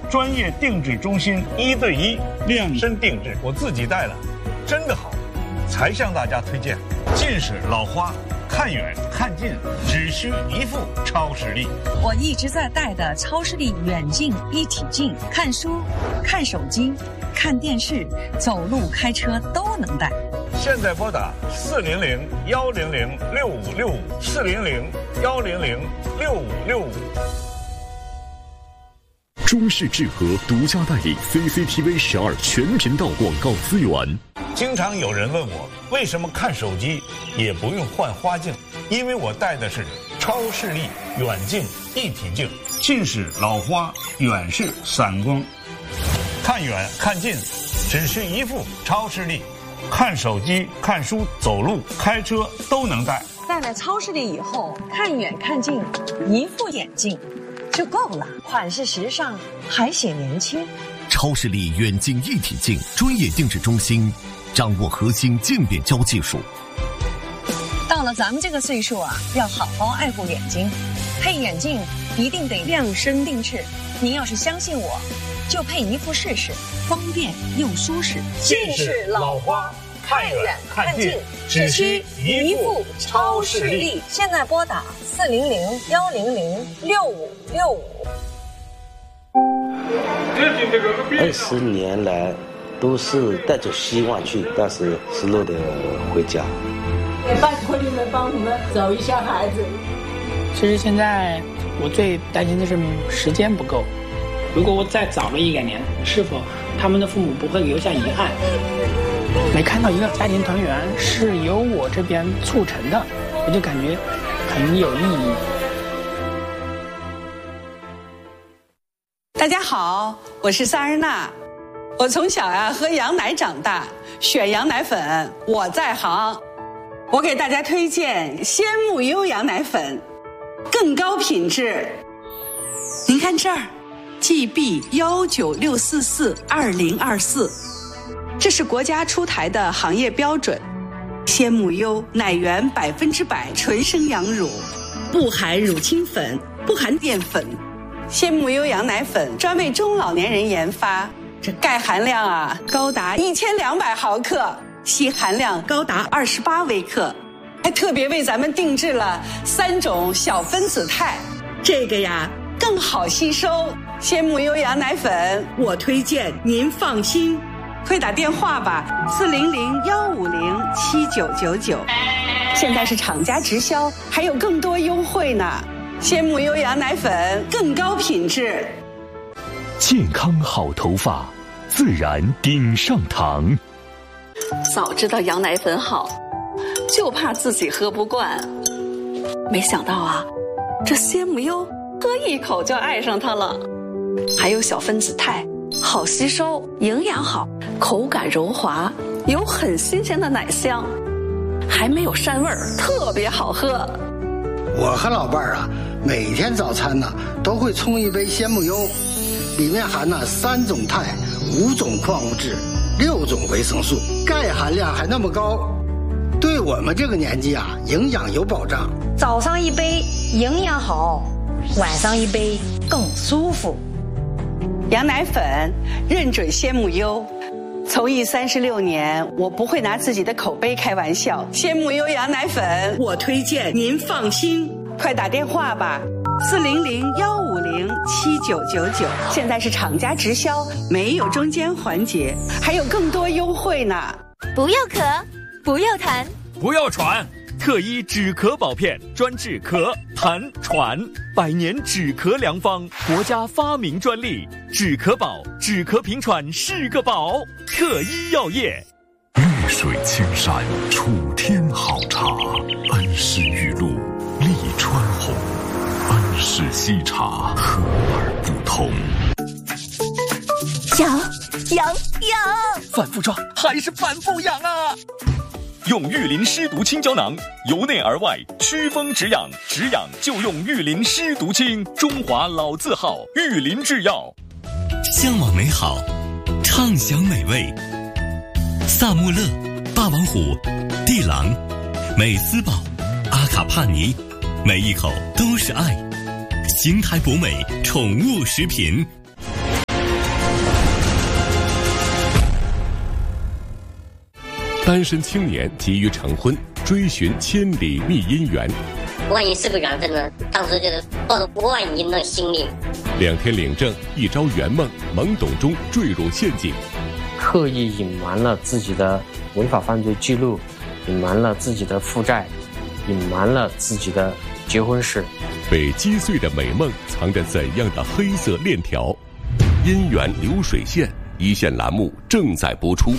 专业定制中心，1对1量身定制，我自己戴了，真的好，才向大家推荐。近视老花，看远看近只需一副超视力。 我一直在戴的超视力远近一体镜，看书、看手机、看电视、走路、开车都能戴。 现在拨打400-100-6565，400-100-6565。 中视智和独家代理 CCTV 12全频道广告资源。 经常有人问我，为什么看手机也不用换花镜？因为我戴的是超视力远近一体镜，近视老花远视散光，看远看近只需一副超视力，看手机、看书、走路、开车都能戴。 戴了超视力以后，看远看近一副眼镜就够了，款式时尚还显年轻。 超视力远近一体镜专业定制中心，掌握核心渐变焦技术。 到了咱们这个岁数啊，要好好爱护眼睛，配眼镜一定得量身定制。您要是相信我，就配一副试试，方便又舒适。 近视老花，看远看近只需一副超视力。 现在拨打400-100-6565。 20年来都是带着希望去，但是失落的回家。 也拜托你们帮我们找一下孩子。 其实现在我最担心的是时间不够。如果我再早了1个年，是否他们的父母不会留下遗憾？没看到一个家庭团圆是由我这边促成的，我就感觉很有意义。 大家好，我是萨日娜。我从小喝羊奶长大，选羊奶粉我在行。我给大家推荐鲜木优羊奶粉，更高品质。您看这儿 GB196442024，这是国家出台的行业标准。鲜木优奶源100%纯生羊乳，不含乳清粉，不含淀粉。鲜木优羊奶粉专为中老年人研发，这钙含量高达1200毫克，硒含量高达28微克，还特别为咱们定制了3种小分子肽，这个更好吸收。鲜木优羊奶粉我推荐您放心，快打电话吧，400-150-7999，现在是厂家直销，还有更多优惠呢。鲜木优羊奶粉更高品质， 健康好头发，自然顶上堂。 早知道羊奶粉好，就怕自己喝不惯。没想到这鲜木优喝一口就爱上它了。还有小分子肽，好吸收，营养好，口感柔滑，有很新鲜的奶香，还没有膻味儿，特别好喝。 我和老伴儿每天早餐都会冲一杯鲜木优，里面含3种肽、5种矿物质、6种维生素，钙含量还那么高，对我们这个年纪营养有保障。 早上一杯营养好，晚上一杯更舒服。 羊奶粉认准鲜木优，从艺36年，我不会拿自己的口碑开玩笑。鲜木优羊奶粉我推荐您放心，快打电话吧，400-150-7999，现在是厂家直销，没有中间环节，还有更多优惠呢。 不要咳，不要痰， 不要喘，特医止咳宝片专治咳、痰、喘，100年止咳良方，国家发明专利，止咳宝，止咳平喘是个宝。特医药业， 绿水青山楚天好茶，恩施玉露利川红，恩施西茶和而不同。 痒， 反复抓还是反复痒用玉林湿毒清胶囊，由内而外祛风止痒，止痒就用玉林湿毒清，中华老字号玉林制药。 向往美好，畅享美味。萨穆勒、霸王虎、地狼、美斯宝、阿卡帕尼，每一口都是爱。新台博美宠物食品。 单身青年急于成婚，追寻千里觅姻缘。 万一是个缘分呢？当时就是抱着万一的心理。 2天领证，一朝圆梦，懵懂中坠入陷阱。 刻意隐瞒了自己的违法犯罪记录，隐瞒了自己的负债，隐瞒了自己的结婚史。 被击碎的美梦藏着怎样的黑色链条？姻缘流水线，一线栏目正在播出。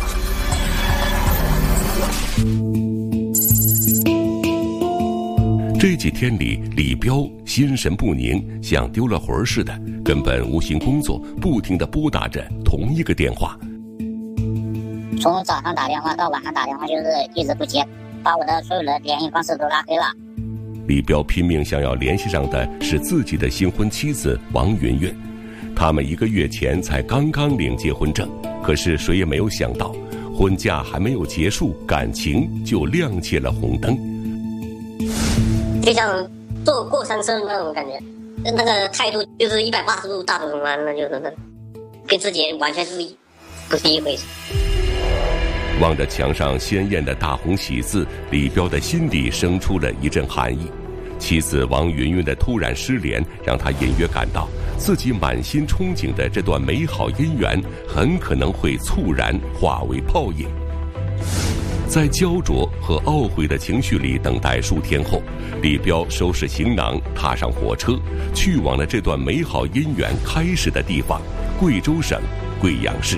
这几天里，李彪心神不宁，像丢了魂似的，根本无心工作，不停地拨打着同一个电话。 从早上打电话到晚上打电话，就是一直不接，把我的所有的联系方式都拉黑了。 李彪拼命想要联系上的是自己的新婚妻子王云云，他们1个月前才刚刚领结婚证，可是谁也没有想到，婚假还没有结束，感情就亮起了红灯。 就像坐过山车那种感觉，那个态度就是180度大转弯了，就是那跟自己完全不是一回事。 望着墙上鲜艳的大红喜字，李彪的心底生出了一阵寒意。妻子王云云的突然失联，让他隐约感到自己满心憧憬的这段美好姻缘很可能会猝然化为泡影。在焦灼和懊悔的情绪里等待数天后，李彪收拾行囊，踏上火车，去往了这段美好姻缘开始的地方——贵州省贵阳市。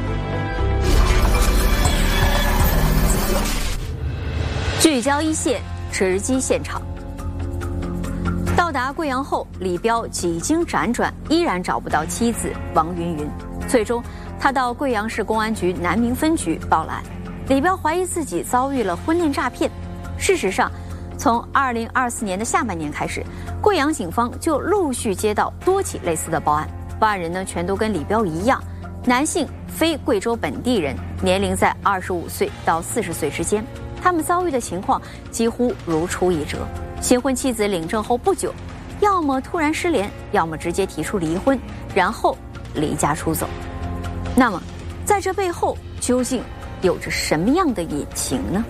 聚焦一线，直击现场。到达贵阳后，李彪几经辗转，依然找不到妻子王云云。最终，他到贵阳市公安局南明分局报了案。李彪怀疑自己遭遇了婚恋诈骗。事实上，从2024年的下半年开始，贵阳警方就陆续接到多起类似的报案。报案人呢，全都跟李彪一样，男性，非贵州本地人，年龄在25岁到40岁之间。他们遭遇的情况几乎如出一辙。新婚妻子领证后不久，要么突然失联，要么直接提出离婚，然后离家出走。那么，在这背后究竟有着什么样的隐情呢？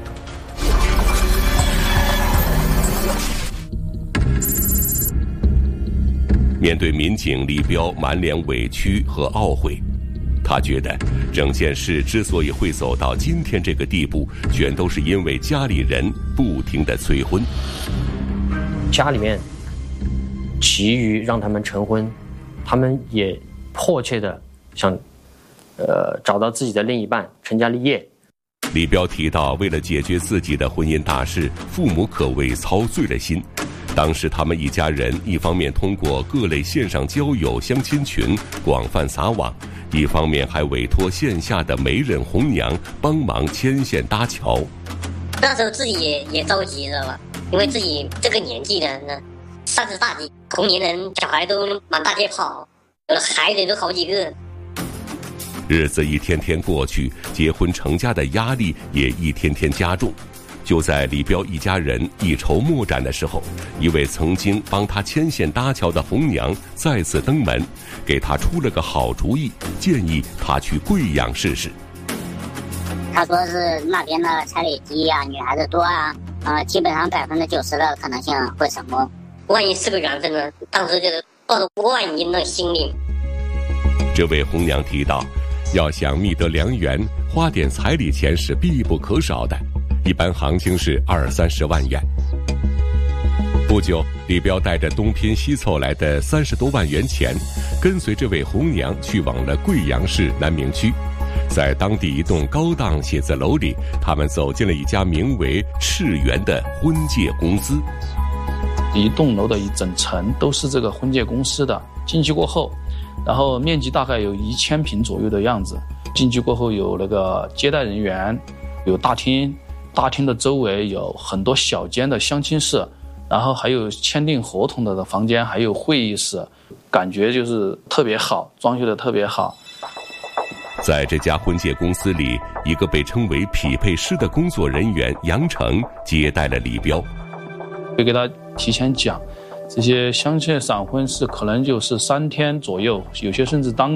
面对民警，李彪满脸委屈和懊悔。他觉得整件事之所以会走到今天这个地步，全都是因为家里人不停地催婚。 家里面急于让他们成婚，他们也迫切地想找到自己的另一半，成家立业。 李彪提到，为了解决自己的婚姻大事，父母可谓操碎了心。当时他们一家人一方面通过各类线上交友相亲群广泛撒网，一方面还委托线下的媒人红娘帮忙牵线搭桥。 那时候自己也着急了吧，因为自己这个年纪了，30大几，同龄人小孩都满大街跑，有的孩子都好几个。 日子一天天过去，结婚成家的压力也一天天加重。就在李彪一家人一筹莫展的时候，一位曾经帮他牵线搭桥的红娘再次登门，给他出了个好主意，建议他去贵阳试试。 他说是那边的彩礼低啊，女孩子多啊，基本上90%的可能性会成功。万一是个缘分呢？当时就是抱着万一的心理。 这位红娘提到，要想觅得良缘，花点彩礼钱是必不可少的。一般行情是20-30万元。不久，李彪带着东拼西凑来的30多万元钱，跟随这位红娘去往了贵阳市南明区。在当地一栋高档写字楼里，他们走进了一家名为赤源的婚介公司。 一栋楼的一整层都是这个婚介公司的。进去过后，然后面积大概有1000平左右的样子。进去过后有那个接待人员，有大厅，大厅的周围有很多小间的相亲室，然后还有签订合同的房间，还有会议室，感觉就是特别好，装修的特别好。 在这家婚介公司里，一个被称为匹配师的工作人员杨成接待了李彪。 会给他提前讲，这些相亲闪婚是可能就是3天左右，有些甚至当